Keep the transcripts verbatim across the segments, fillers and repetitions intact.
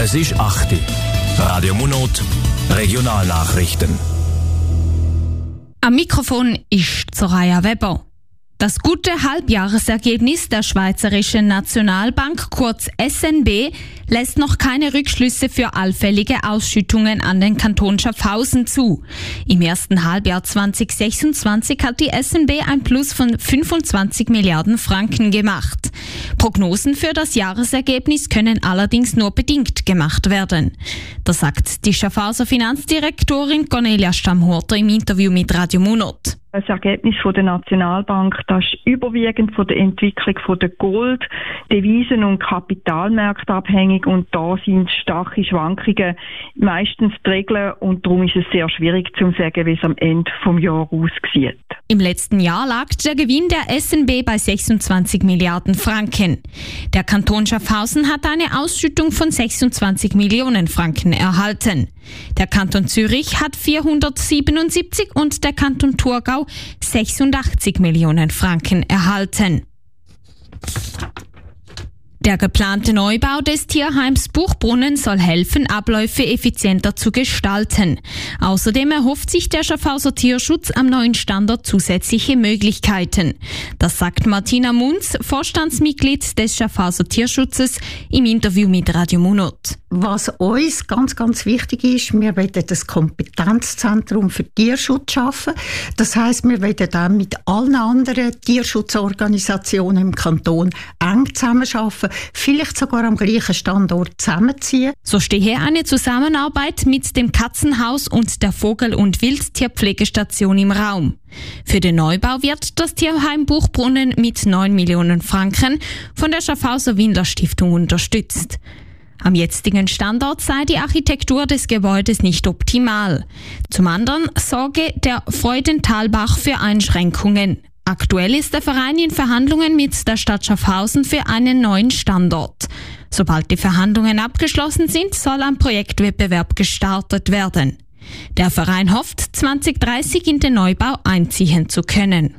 Es ist acht Uhr. Radio Monot, Regionalnachrichten. Am Mikrofon ist Soraya Weber. Das gute Halbjahresergebnis der Schweizerischen Nationalbank, kurz S N B, lässt noch keine Rückschlüsse für allfällige Ausschüttungen an den Kanton Schaffhausen zu. Im ersten Halbjahr zwanzig sechsundzwanzig hat die S N B ein Plus von fünfundzwanzig Milliarden Franken gemacht. Prognosen für das Jahresergebnis können allerdings nur bedingt gemacht werden. Das sagt die Schaffhauser Finanzdirektorin Cornelia Stammhorter im Interview mit Radio Monot. Das Ergebnis von der Nationalbank, das ist überwiegend von der Entwicklung von der Gold-, Devisen- und Kapitalmärkte abhängig und da sind starke Schwankungen meistens die Regeln und darum ist es sehr schwierig zu sagen, wie es am Ende des Jahres aussieht. Im letzten Jahr lag der Gewinn der S N B bei sechsundzwanzig Milliarden Franken. Der Kanton Schaffhausen hat eine Ausschüttung von sechsundzwanzig Millionen Franken erhalten. Der Kanton Zürich hat vierhundertsiebenundsiebzig und der Kanton Thurgau sechsundachtzig Millionen Franken erhalten. Der geplante Neubau des Tierheims Buchbrunnen soll helfen, Abläufe effizienter zu gestalten. Außerdem erhofft sich der Schaffhauser Tierschutz am neuen Standort zusätzliche Möglichkeiten. Das sagt Martina Munz, Vorstandsmitglied des Schaffhauser Tierschutzes, im Interview mit Radio Monot. Was uns ganz, ganz wichtig ist, wir wollen das Kompetenzzentrum für Tierschutz schaffen. Das heisst, wir wollen dann mit allen anderen Tierschutzorganisationen im Kanton eng zusammenarbeiten, vielleicht sogar am gleichen Standort zusammenziehen. So stehe eine Zusammenarbeit mit dem Katzenhaus und der Vogel- und Wildtierpflegestation im Raum. Für den Neubau wird das Tierheim Buchbrunnen mit neun Millionen Franken von der Schaffhauser Windler Stiftung unterstützt. Am jetzigen Standort sei die Architektur des Gebäudes nicht optimal. Zum anderen sorge der Freudentalbach für Einschränkungen. Aktuell ist der Verein in Verhandlungen mit der Stadt Schaffhausen für einen neuen Standort. Sobald die Verhandlungen abgeschlossen sind, soll ein Projektwettbewerb gestartet werden. Der Verein hofft, zwanzig dreißig in den Neubau einziehen zu können.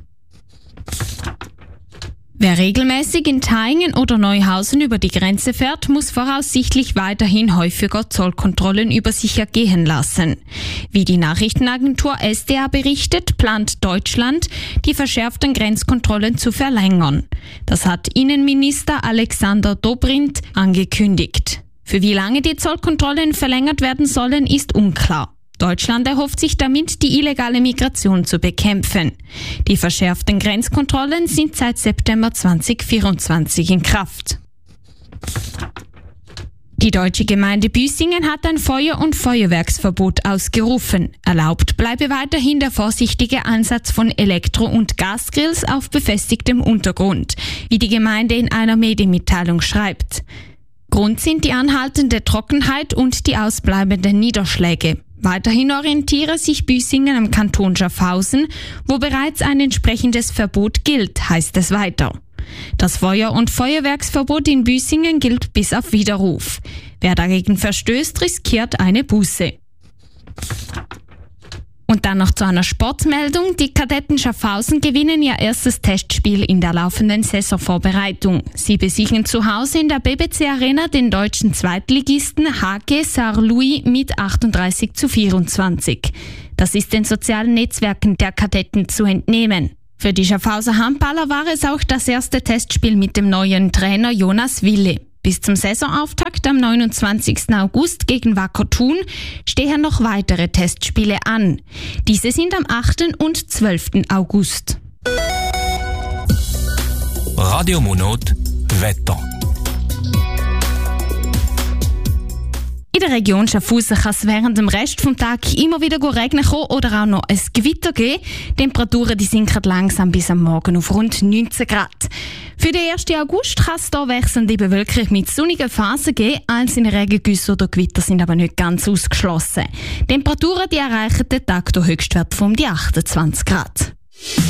Wer regelmäßig in Thaingen oder Neuhausen über die Grenze fährt, muss voraussichtlich weiterhin häufiger Zollkontrollen über sich ergehen lassen. Wie die Nachrichtenagentur S D A berichtet, plant Deutschland, die verschärften Grenzkontrollen zu verlängern. Das hat Innenminister Alexander Dobrindt angekündigt. Für wie lange die Zollkontrollen verlängert werden sollen, ist unklar. Deutschland erhofft sich damit, die illegale Migration zu bekämpfen. Die verschärften Grenzkontrollen sind seit September zwanzig vierundzwanzig in Kraft. Die deutsche Gemeinde Büssingen hat ein Feuer- und Feuerwerksverbot ausgerufen. Erlaubt bleibe weiterhin der vorsichtige Einsatz von Elektro- und Gasgrills auf befestigtem Untergrund, wie die Gemeinde in einer Medienmitteilung schreibt. Grund sind die anhaltende Trockenheit und die ausbleibenden Niederschläge. Weiterhin orientiere sich Büssingen am Kanton Schaffhausen, wo bereits ein entsprechendes Verbot gilt, heißt es weiter. Das Feuer- und Feuerwerksverbot in Büssingen gilt bis auf Widerruf. Wer dagegen verstößt, riskiert eine Buße. Und dann noch zu einer Sportmeldung. Die Kadetten Schaffhausen gewinnen ihr erstes Testspiel in der laufenden Saisonvorbereitung. Sie besiegen zu Hause in der B B C Arena den deutschen Zweitligisten H G Saarlouis mit achtunddreißig zu vierundzwanzig. Das ist den sozialen Netzwerken der Kadetten zu entnehmen. Für die Schaffhauser Handballer war es auch das erste Testspiel mit dem neuen Trainer Jonas Wille. Bis zum Saisonauftakt am neunundzwanzigsten August gegen Wacker Thun stehen noch weitere Testspiele an. Diese sind am achten und zwölften August. Radio Monot Wetter. In der Region Schaffhausen kann es während dem Rest des Tages immer wieder regnen kommen oder auch noch ein Gewitter geben. Die Temperaturen die sinken langsam bis am Morgen auf rund neunzehn Grad. Für den ersten August kann es hier wechselnde Bewölkung mit sonnigen Phasen geben. Einzelne Regengüsse oder Gewitter sind aber nicht ganz ausgeschlossen. Die Temperaturen die erreichen den Tag der Höchstwert von um die achtundzwanzig Grad.